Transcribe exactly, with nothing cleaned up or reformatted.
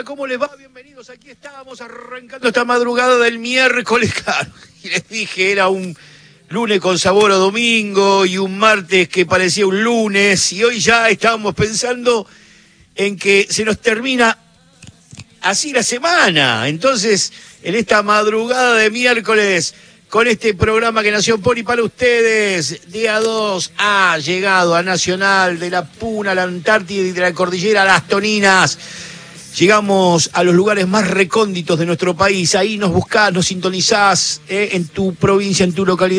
¿cómo les va? Bienvenidos, aquí estamos arrancando esta madrugada del miércoles, claro. Y les dije, era un lunes con sabor a domingo y un martes que parecía un lunes, y hoy ya estábamos pensando en que se nos termina así la semana. Entonces, en esta madrugada de miércoles, con este programa que nació por y para ustedes, día dos ha llegado a Nacional, de la Puna a la Antártida y de la Cordillera a las Toninas. Llegamos a los lugares más recónditos de nuestro país. Ahí nos buscás, nos sintonizás, eh, en tu provincia, en tu localidad.